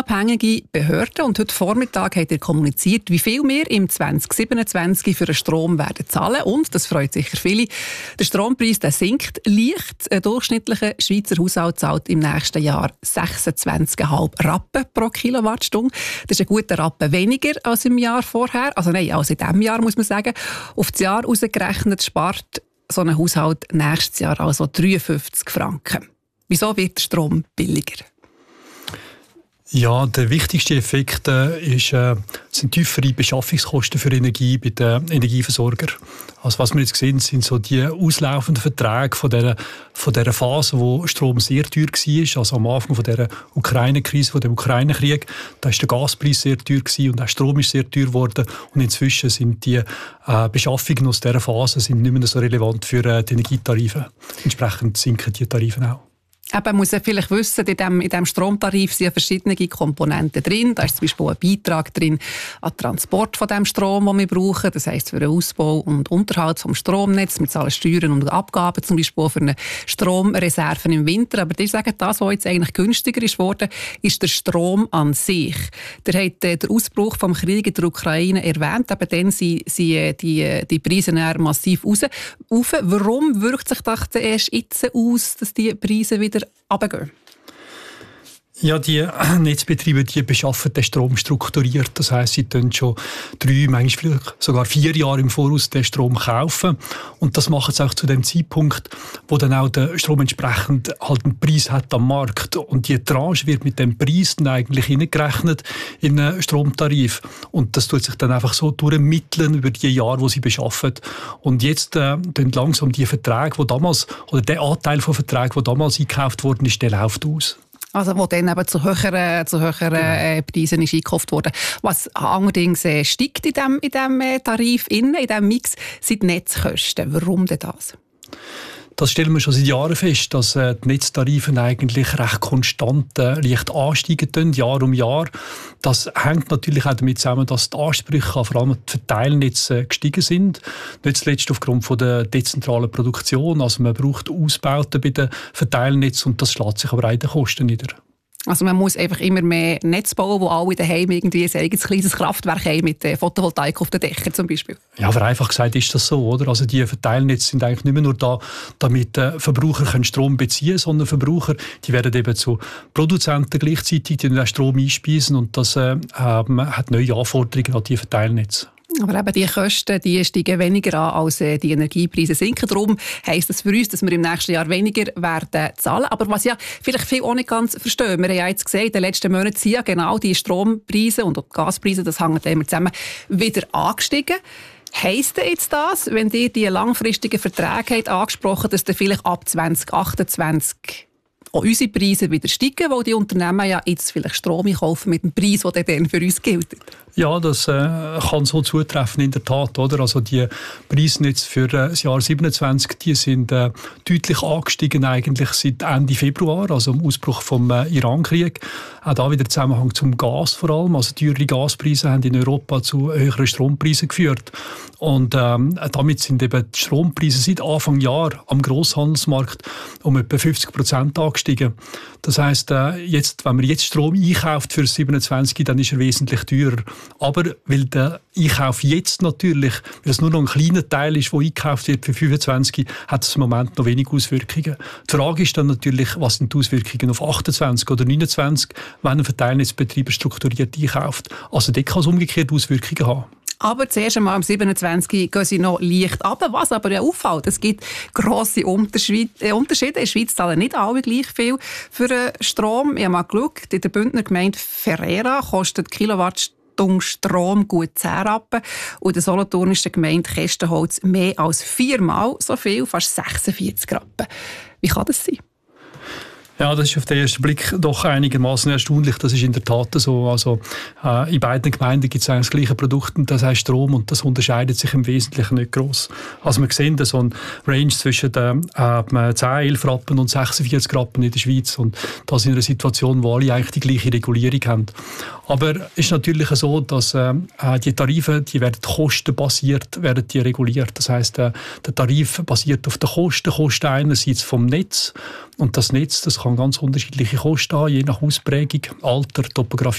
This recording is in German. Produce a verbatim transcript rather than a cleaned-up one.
unabhängige Behörde und heute Vormittag hat er kommuniziert, wie viel wir im zwanzig siebenundzwanzig für den Strom werden zahlen. Und, das freut sicher viele, der Strompreis der sinkt leicht. Ein durchschnittlicher Schweizer Haushalt zahlt im nächsten Jahr sechsundzwanzig Komma fünf Rappen pro Kilowattstunde. Das ist ein guter Rappen weniger als im Jahr vorher. Also nein, als in diesem Jahr, muss man sagen. Auf das Jahr ausgerechnet spart so ein Haushalt nächstes Jahr also dreiundfünfzig Franken. Wieso wird der Strom billiger? Ja, der wichtigste Effekt äh, ist, äh, sind tiefere Beschaffungskosten für Energie bei den Energieversorgern. Also was wir jetzt sehen, sind so die auslaufenden Verträge von dieser, von dieser Phase, wo Strom sehr teuer war. Also am Anfang von dieser Ukraine-Krise, von dem Ukraine-Krieg, da ist der Gaspreis sehr teuer gewesen und auch Strom ist sehr teuer geworden. Und inzwischen sind die äh, Beschaffungen aus dieser Phase sind nicht mehr so relevant für äh, die Energietarife. Entsprechend sinken die Tarife auch. Eben muss man vielleicht wissen, in diesem in dem Stromtarif sind verschiedene Komponenten drin. Da ist zum Beispiel ein Beitrag drin an den Transport von dem Strom, den wir brauchen. Das heisst für den Ausbau und Unterhalt vom Stromnetz. Wir zahlen Steuern und Abgaben, zum Beispiel für eine Stromreserve im Winter. Aber die sagen, das, was jetzt eigentlich günstiger ist worden, ist der Strom an sich. Der hat äh, den Ausbruch vom Krieg in der Ukraine erwähnt. Eben dann sind, sind die, die Preise massiv raus. Auf. Warum wirkt sich das erst jetzt aus, dass die Preise wieder runtergehen? Ja, die Netzbetreiber, die beschaffen den Strom strukturiert. Das heisst, sie können schon drei, manchmal sogar vier Jahre im Voraus den Strom kaufen. Und das machen sie auch zu dem Zeitpunkt, wo dann auch der Strom entsprechend halt einen Preis hat am Markt. Und die Tranche wird mit dem Preis dann eigentlich hineingerechnet in den Stromtarif. Und das tut sich dann einfach so durchmitteln über die Jahre, wo sie beschaffen. Und jetzt äh, dann langsam die Verträge, die damals, oder der Anteil von Verträgen, der damals eingekauft worden ist, der läuft aus. Also wo dann eben zu höheren, zu höheren äh, Preisen ist eingekauft wurde. Was allerdings äh, steigt in diesem in dem, äh, Tarif, in, in diesem Mix, sind die Netzkosten. Warum denn das? Das stellen wir schon seit Jahren fest, dass äh, die Netztarife eigentlich recht konstant äh, leicht ansteigen, Jahr um Jahr. Das hängt natürlich auch damit zusammen, dass die Ansprüche, vor allem die Verteilnetze, äh, gestiegen sind. Nicht zuletzt aufgrund von der dezentralen Produktion. Also man braucht Ausbauten bei den Verteilnetzen und das schlägt sich aber auch in den Kosten nieder. Also man muss einfach immer mehr Netz bauen, wo alle daheim irgendwie ein eigenes kleines Kraftwerk haben, mit Photovoltaik auf den Dächern zum Beispiel. Ja, aber einfach gesagt ist das so, oder? Also die Verteilnetze sind eigentlich nicht mehr nur da, damit äh, Verbraucher können Strom beziehen können, sondern Verbraucher, die werden eben zu Produzenten gleichzeitig, die dann Strom einspeisen und das äh, hat neue Anforderungen an die Verteilnetze. Aber eben die Kosten, die steigen weniger an, als die Energiepreise sinken. Darum heisst das für uns, dass wir im nächsten Jahr weniger werden zahlen. Aber was ja vielleicht viele auch nicht ganz verstehen, wir haben ja jetzt gesehen, in den letzten Monaten sind ja genau die Strompreise und die Gaspreise, das hängt immer zusammen, wieder angestiegen. Heisst jetzt das, wenn ihr die langfristigen Verträge habt, angesprochen, dass ihr vielleicht ab zwanzig achtundzwanzig auch unsere Preise wieder steigen, weil die Unternehmen ja jetzt vielleicht Strom kaufen mit dem Preis, der dann für uns gilt? Ja, das äh, kann so zutreffen in der Tat, oder? Also die Preise jetzt für äh, das Jahr siebenundzwanzig, die sind äh, deutlich angestiegen eigentlich seit Ende Februar, also im Ausbruch vom äh, Iran-Krieg. Auch da wieder Zusammenhang zum Gas vor allem. Also teure Gaspreise haben in Europa zu höheren Strompreisen geführt. Und ähm, damit sind eben die Strompreise seit Anfang Jahr am Grosshandelsmarkt um etwa fünfzig Prozent angestiegen. Das heisst, äh, jetzt, wenn man jetzt Strom einkauft für siebenundzwanzig, dann ist er wesentlich teurer. Aber weil der Einkauf jetzt natürlich, weil es nur noch ein kleiner Teil ist, der einkauft wird für fünfundzwanzig, hat es im Moment noch wenig Auswirkungen. Die Frage ist dann natürlich, was sind die Auswirkungen auf achtundzwanzig oder neunundzwanzig, wenn ein Verteilnetzbetreiber strukturiert einkauft. Also dort kann es umgekehrt Auswirkungen haben. Aber zuerst einmal am siebenundzwanzig gehen sie noch leicht runter. Was aber ja auffällt, es gibt grosse Unterschiede. In der Schweiz zahlen nicht alle gleich viel für den Strom. Ich habe mal geschaut, in der Bündner Gemeinde Ferrera kostet Kilowattstunde Strom gut zehn Rappen und in der solothurnischen Gemeinde Kestenholz mehr als viermal so viel, fast sechsundvierzig Rappen. Wie kann das sein? Ja, das ist auf den ersten Blick doch einigermaßen erstaunlich. Das ist in der Tat so. Also, äh, in beiden Gemeinden gibt es eigentlich das gleiche Produkt, das heißt Strom, und das unterscheidet sich im Wesentlichen nicht gross. Also wir sehen da so eine Range zwischen den, äh, zehn, elf Rappen und sechsundvierzig Rappen in der Schweiz. Und das in einer Situation, wo alle eigentlich die gleiche Regulierung haben. Aber es ist natürlich so, dass äh, die Tarife, die werden kostenbasiert werden die reguliert. Das heisst, äh, der Tarif basiert auf den Kosten, Kosten einerseits vom Netz. Und das Netz, das kann ganz unterschiedliche Kosten haben, je nach Ausprägung, Alter, Topografie.